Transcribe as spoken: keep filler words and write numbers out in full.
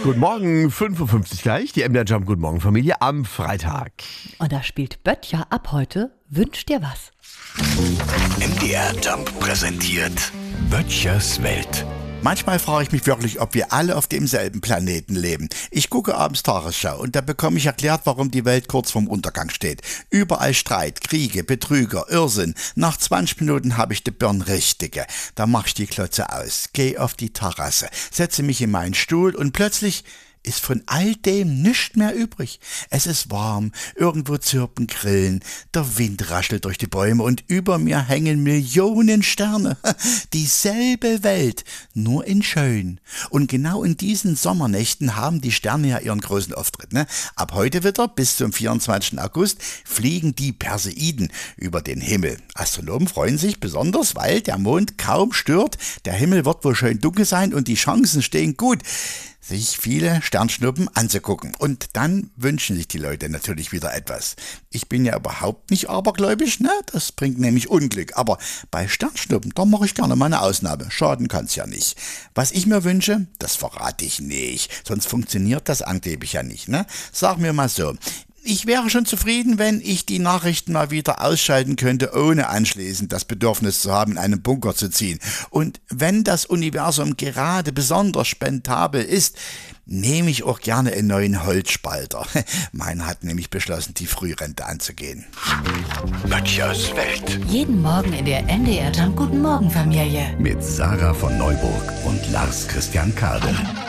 Guten Morgen, fünf Uhr fünfzig gleich, die M D R Jump Guten Morgen Familie am Freitag. Und da spielt Böttcher ab heute Wünsch dir was. M D R Jump präsentiert Böttchers Welt. Manchmal frage ich mich wirklich, ob wir alle auf demselben Planeten leben. Ich gucke abends Tagesschau und da bekomme ich erklärt, warum die Welt kurz vorm Untergang steht. Überall Streit, Kriege, Betrüger, Irrsinn. Nach zwanzig Minuten habe ich die Birne richtige. Da mache ich die Klotze aus, gehe auf die Terrasse, setze mich in meinen Stuhl und plötzlich ist von all dem nichts mehr übrig. Es ist warm, irgendwo zirpen Grillen, der Wind raschelt durch die Bäume und über mir hängen Millionen Sterne. Dieselbe Welt, nur in schön. Und genau in diesen Sommernächten haben die Sterne ja ihren großen Auftritt. Ne? Ab heute wieder bis zum vierundzwanzigsten August fliegen die Perseiden über den Himmel. Astronomen freuen sich besonders, weil der Mond kaum stört. Der Himmel wird wohl schön dunkel sein und die Chancen stehen gut, sich viele Sternschnuppen anzugucken. Und dann wünschen sich die Leute natürlich wieder etwas. Ich bin ja überhaupt nicht abergläubisch, ne? Das bringt nämlich Unglück. Aber bei Sternschnuppen, da mache ich gerne mal eine Ausnahme. Schaden kann's ja nicht. Was ich mir wünsche, das verrate ich nicht. Sonst funktioniert das angeblich ja nicht, ne? Sag mir mal so. Ich wäre schon zufrieden, wenn ich die Nachrichten mal wieder ausschalten könnte, ohne anschließend das Bedürfnis zu haben, in einen Bunker zu ziehen. Und wenn das Universum gerade besonders spendabel ist, nehme ich auch gerne einen neuen Holzspalter. Meiner hat nämlich beschlossen, die Frührente anzugehen. Böttchers Welt. Jeden Morgen in der M D R Jump Guten Morgen Familie. Mit Sarah von Neuburg und Lars Christian Kade.